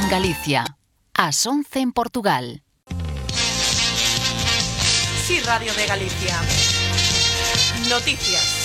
en Galicia, ás 11 en Portugal. Sí, Radio de Galicia. Noticias.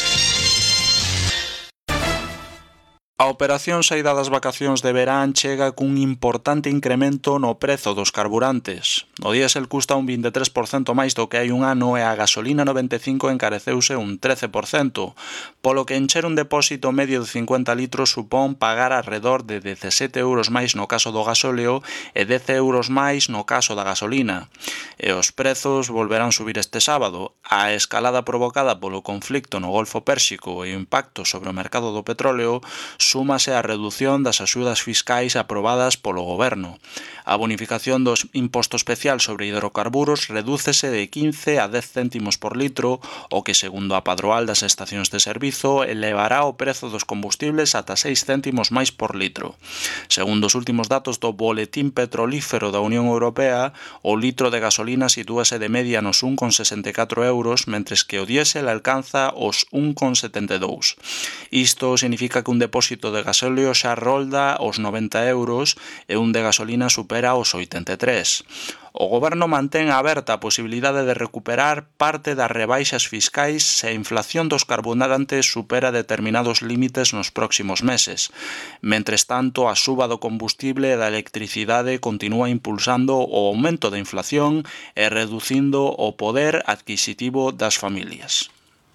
A operación saída das vacacións de verán chega cun importante incremento no prezo dos carburantes. O diésel custa un 23% máis do que hai un ano e a gasolina 95 encareceuse un 13%, polo que encher un depósito medio de 50 litros supón pagar arredor de 17 euros máis no caso do gasóleo e 10 euros máis no caso da gasolina. E os prezos volverán subir este sábado. A escalada provocada polo conflicto no Golfo Pérsico e o impacto sobre o mercado do petróleo súmase a redución das axudas fiscais aprobadas polo Goberno. A bonificación dos imposto especial sobre hidrocarburos redúcese de 15 a 10 céntimos por litro, o que, segundo a Padroal das estacións de servizo, elevará o prezo dos combustibles ata 6 céntimos máis por litro. Segundo os últimos datos do Boletín Petrolífero da Unión Europea, o litro de gasolina sitúase de media nos 1,64 euros, mentres que o diésel alcanza os 1,72. Isto significa que un depósito de gasóleo xa rolda os 90 euros e un de gasolina supera os 83. O Goberno mantén aberta a posibilidade de recuperar parte das rebaixas fiscais se a inflación dos carburantes supera determinados límites nos próximos meses. Mentres tanto, a suba do combustible e da electricidade continúa impulsando o aumento da inflación e reducindo o poder adquisitivo das familias.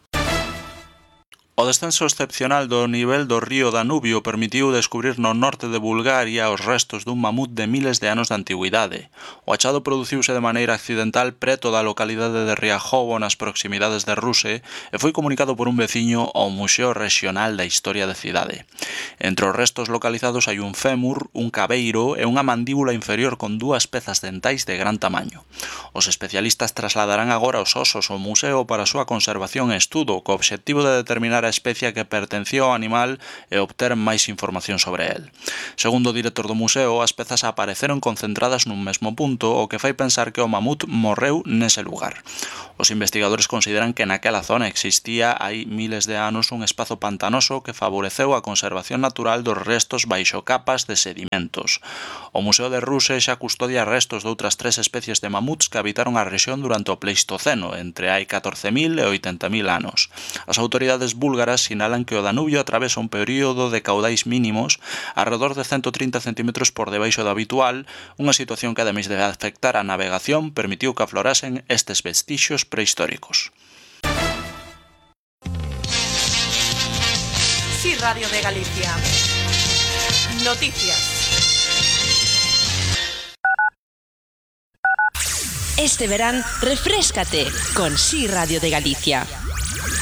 O descenso excepcional do nivel do río Danubio permitiu descubrir no norte de Bulgaria os restos dun mamut de miles de anos de antigüidade. O achado produciuse de maneira accidental preto da localidade de Riajovo, nas proximidades de Ruse, e foi comunicado por un veciño ao Museo Rexional da Historia da cidade. Entre os restos localizados hai un fémur, un cabeiro e unha mandíbula inferior con dúas pezas dentais de gran tamaño. Os especialistas trasladarán agora os osos ao museo para a súa conservación e estudo, co obxectivo de determinar a especie que pertencía ao animal e obter máis información sobre el. Segundo o director do museo, as pezas apareceron concentradas nun mesmo punto, o que fai pensar que o mamut morreu nese lugar. Os investigadores consideran que naquela zona existía hai miles de anos un espazo pantanoso que favoreceu a conservación natural dos restos baixo capas de sedimentos. O Museo de Ruse xa custodia restos de outras 3 especies de mamuts que habitaron a rexión durante o Pleistoceno, entre hai 14.000 e 80.000 anos. As autoridades búlgaras sinalan que o Danubio atravesa un período de caudais mínimos arredor de 130 centímetros por debaixo do habitual, unha situación que, ademais de afectar a navegación, permitiu que aflorasen estes vestixios prehistóricos. Sí, Radio de Galicia. Noticias. Este verán, refréscate con Sí Radio de Galicia.